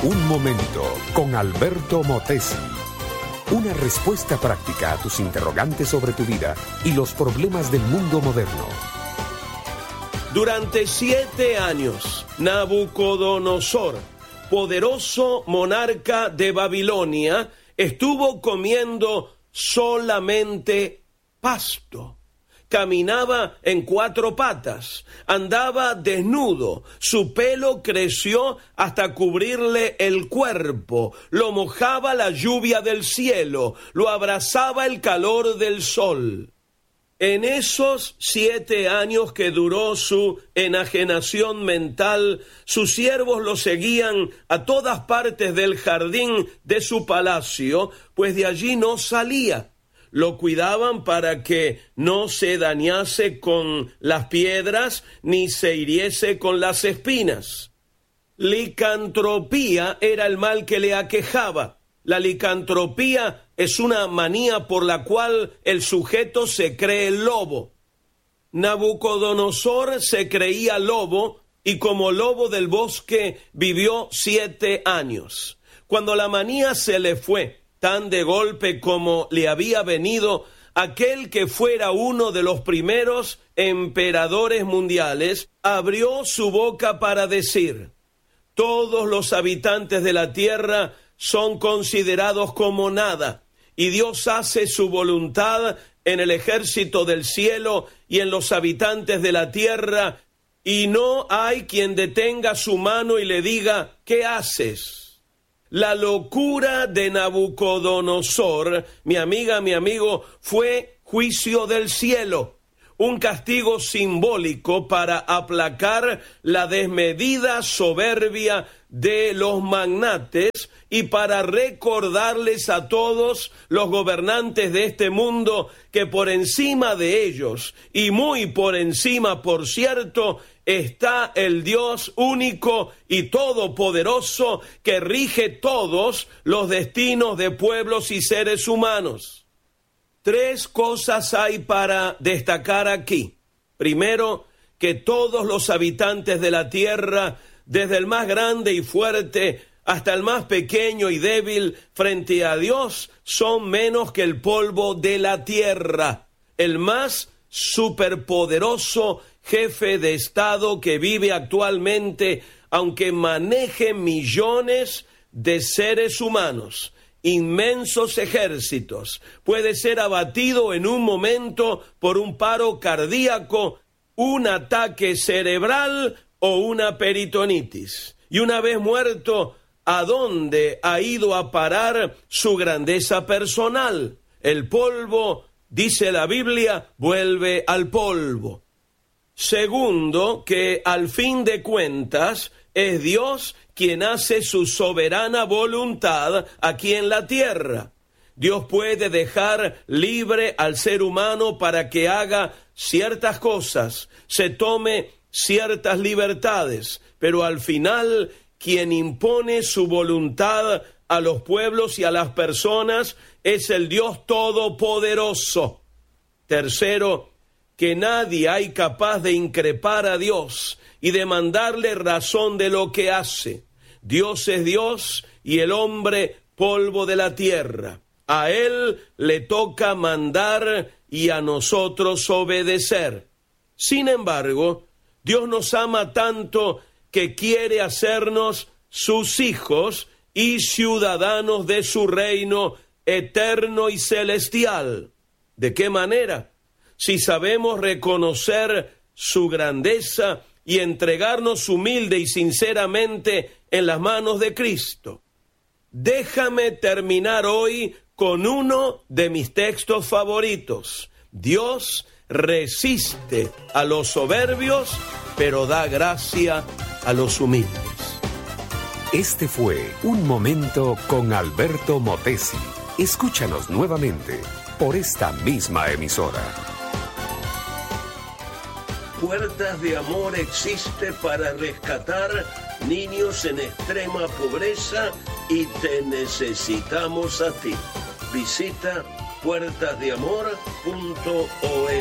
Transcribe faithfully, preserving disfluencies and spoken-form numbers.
Un momento con Alberto Motesi. Una respuesta práctica a tus interrogantes sobre tu vida y los problemas del mundo moderno. Durante siete años, Nabucodonosor, poderoso monarca de Babilonia, estuvo comiendo solamente pasto. Caminaba en cuatro patas, andaba desnudo, su pelo creció hasta cubrirle el cuerpo, lo mojaba la lluvia del cielo, lo abrazaba el calor del sol. En esos siete años que duró su enajenación mental, sus siervos lo seguían a todas partes del jardín de su palacio, pues de allí no salía. Lo cuidaban para que no se dañase con las piedras ni se hiriese con las espinas. Licantropía era el mal que le aquejaba. La licantropía es una manía por la cual el sujeto se cree lobo. Nabucodonosor se creía lobo y como lobo del bosque vivió siete años. Cuando la manía se le fue, tan de golpe como le había venido, aquel que fuera uno de los primeros emperadores mundiales abrió su boca para decir: todos los habitantes de la tierra son considerados como nada, y Dios hace su voluntad en el ejército del cielo y en los habitantes de la tierra, y no hay quien detenga su mano y le diga: ¿qué haces? La locura de Nabucodonosor, mi amiga, mi amigo, fue juicio del cielo, un castigo simbólico para aplacar la desmedida soberbia de los magnates y para recordarles a todos los gobernantes de este mundo que por encima de ellos, y muy por encima, por cierto, está el Dios único y todopoderoso que rige todos los destinos de pueblos y seres humanos. Tres cosas hay para destacar aquí. Primero, que todos los habitantes de la tierra, desde el más grande y fuerte hasta el más pequeño y débil, frente a Dios, son menos que el polvo de la tierra. El más superpoderoso jefe de Estado que vive actualmente, aunque maneje millones de seres humanos, inmensos ejércitos, puede ser abatido en un momento por un paro cardíaco, un ataque cerebral o una peritonitis. Y una vez muerto, ¿a dónde ha ido a parar su grandeza personal? El polvo, dice la Biblia, vuelve al polvo. Segundo, que al fin de cuentas es Dios quien hace su soberana voluntad aquí en la tierra. Dios puede dejar libre al ser humano para que haga ciertas cosas, se tome ciertas libertades, pero al final quien impone su voluntad a los pueblos y a las personas es el Dios Todopoderoso. Tercero, que nadie hay capaz de increpar a Dios y de mandarle razón de lo que hace. Dios es Dios y el hombre polvo de la tierra. A Él le toca mandar y a nosotros obedecer. Sin embargo, Dios nos ama tanto que quiere hacernos sus hijos y ciudadanos de su reino eterno y celestial. ¿De qué manera? Si sabemos reconocer su grandeza y entregarnos humilde y sinceramente en las manos de Cristo. Déjame terminar hoy con uno de mis textos favoritos. Dios resiste a los soberbios, pero da gracia a los humildes. Este fue Un Momento con Alberto Motesi. Escúchanos nuevamente por esta misma emisora. Puertas de Amor existe para rescatar niños en extrema pobreza y te necesitamos a ti. Visita puertas de amor punto org.